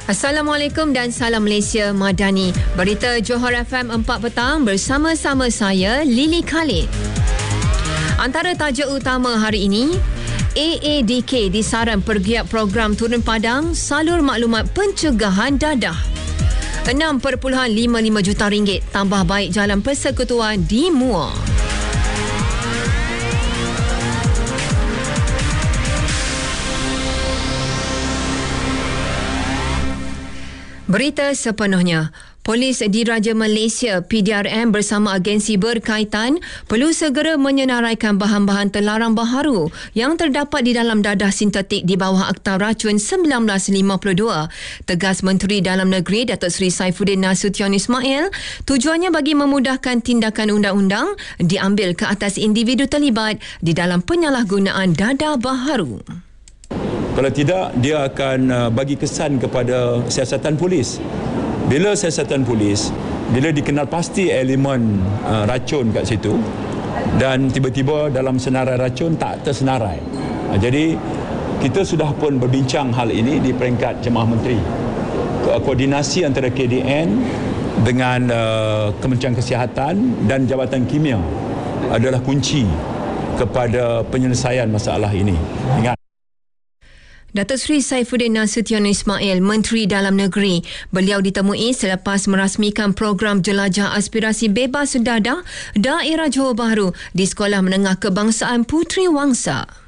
Assalamualaikum dan salam Malaysia Madani. Berita Johor FM 4 petang bersama-sama saya, Lily Khalid. Antara tajuk utama hari ini, AADK disaran pergiat program turun padang salur maklumat pencegahan dadah. 6.55 juta ringgit tambah baik jalan persekutuan di Muar. Berita sepenuhnya. Polis Diraja Malaysia PDRM bersama agensi berkaitan perlu segera menyenaraikan bahan-bahan terlarang baharu yang terdapat di dalam dadah sintetik di bawah Akta Racun 1952. Tegas Menteri Dalam Negeri Datuk Seri Saifuddin Nasution Ismail, tujuannya bagi memudahkan tindakan undang-undang diambil ke atas individu terlibat di dalam penyalahgunaan dadah baharu. Kalau tidak, dia akan bagi kesan kepada siasatan polis. Bila siasatan polis, bila dikenal pasti elemen racun kat situ dan tiba-tiba dalam senarai racun tak tersenarai. Jadi, kita sudah pun berbincang hal ini di peringkat Jemaah Menteri. Koordinasi antara KDN dengan Kementerian Kesihatan dan Jabatan Kimia adalah kunci kepada penyelesaian masalah ini. Ingat, Datuk Seri Saifuddin Nasution Ismail, Menteri Dalam Negeri. Beliau ditemui selepas merasmikan program Jelajah Aspirasi Bebas Dadah Daerah Johor Bahru di Sekolah Menengah Kebangsaan Puteri Wangsa.